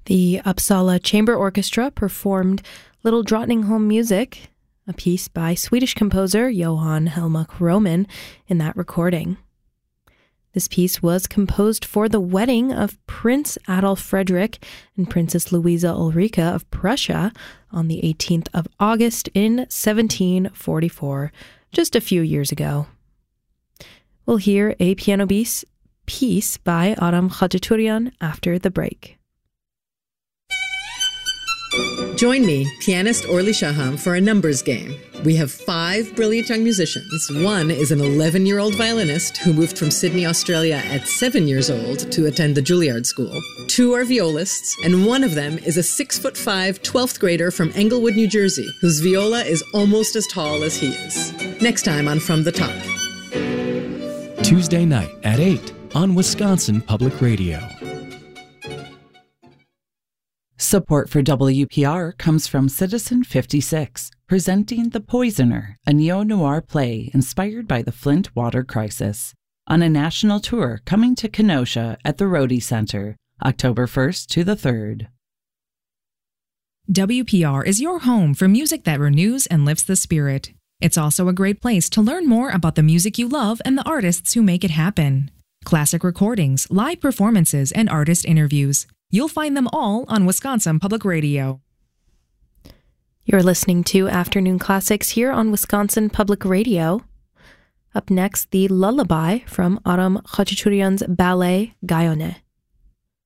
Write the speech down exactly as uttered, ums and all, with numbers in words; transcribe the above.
The Uppsala Chamber Orchestra performed Little Drottningholm Music, a piece by Swedish composer Johan Helmut Roman, in that recording. This piece was composed for the wedding of Prince Adolf Frederick and Princess Louisa Ulrika of Prussia on the eighteenth of August in seventeen forty-four, just a few years ago. We'll hear a piano piece, piece by Adam Khachaturian after the break. Join me, pianist Orly Shaham, for a numbers game. We have five brilliant young musicians. One is an eleven-year-old violinist who moved from Sydney, Australia at seven years old to attend the Juilliard School. Two are violists, and one of them is a six-foot-five, twelfth grader from Englewood, New Jersey, whose viola is almost as tall as he is. Next time on From the Top. Tuesday night at eight on Wisconsin Public Radio. Support for W P R comes from Citizen fifty-six, presenting The Poisoner, a neo-noir play inspired by the Flint water crisis, on a national tour coming to Kenosha at the Rhodey Center, October first to the third. W P R is your home for music that renews and lifts the spirit. It's also a great place to learn more about the music you love and the artists who make it happen. Classic recordings, live performances, and artist interviews. You'll find them all on Wisconsin Public Radio. You're listening to Afternoon Classics here on Wisconsin Public Radio. Up next, the Lullaby from Adam Khachaturian's ballet Gayone.